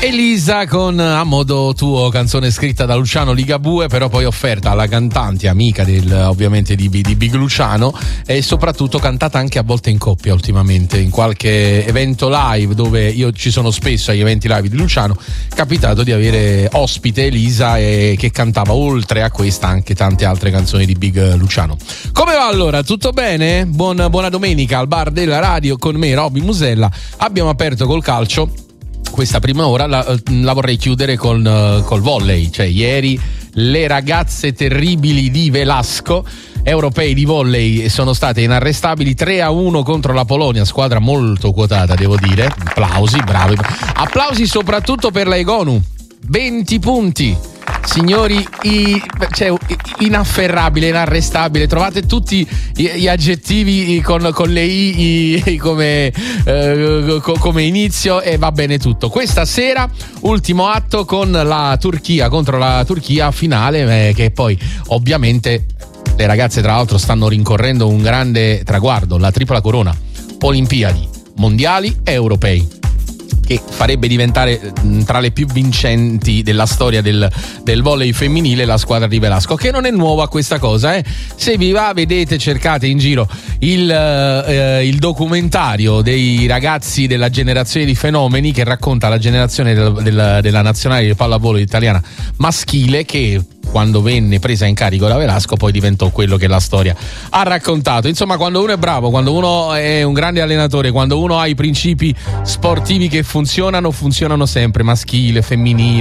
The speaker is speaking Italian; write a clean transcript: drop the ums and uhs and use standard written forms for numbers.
Elisa con A modo tuo, canzone scritta da Luciano Ligabue, però poi offerta alla cantante amica ovviamente di Big Luciano, e soprattutto cantata anche a volte in coppia ultimamente in qualche evento live, dove io ci sono spesso agli eventi live di Luciano. È capitato di avere ospite Elisa, che cantava oltre a questa anche tante altre canzoni di Big Luciano. Come va allora? Tutto bene? Buona domenica al bar della radio con me, Robby Musella. Abbiamo aperto col calcio. Questa prima ora la vorrei chiudere col volley, cioè ieri le ragazze terribili di Velasco, europei di volley, sono state inarrestabili 3-1 contro la Polonia, squadra molto quotata, devo dire. Applausi, bravi. Applausi soprattutto per la Egonu, 20 punti. Signori, inafferrabile, inarrestabile, trovate tutti gli aggettivi con le i come inizio, e va bene tutto. Questa sera ultimo atto con la Turchia, contro la Turchia, finale, che poi ovviamente le ragazze tra l'altro stanno rincorrendo un grande traguardo, la tripla corona, Olimpiadi, mondiali e europei, che farebbe diventare tra le più vincenti della storia del volley femminile la squadra di Velasco, che non è nuova questa cosa, eh? Se vi va, vedete, cercate in giro il documentario dei ragazzi della generazione di fenomeni, che racconta la generazione della nazionale di pallavolo italiana maschile, che quando venne presa in carico da Velasco poi diventò quello che la storia ha raccontato. Insomma, quando uno è bravo, quando uno è un grande allenatore, quando uno ha i principi sportivi che funzionano sempre, maschile, femminile,